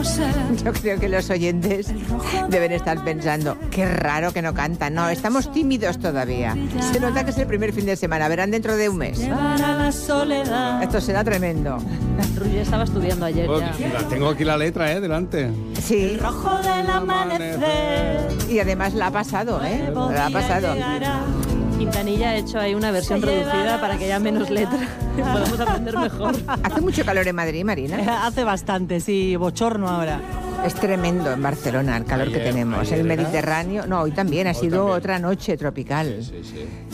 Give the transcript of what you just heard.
Yo creo que los oyentes deben estar pensando, qué raro que no cantan. No, estamos tímidos todavía. Se nota que es el primer fin de semana, verán dentro de un mes. Esto será tremendo. Ruy estaba estudiando ayer ya. Tengo aquí la letra, delante. Sí. El rojo del amanecer. Y además la ha pasado, La ha pasado. Quintanilla ha hecho ahí una versión reducida para que haya menos letra y podamos aprender mejor. ¿Hace mucho calor en Madrid, Marina? Hace bastante, sí, bochorno ahora. Es tremendo en Barcelona el calor que tenemos. El Mediterráneo, no, hoy también ha sido otra noche tropical. Sí.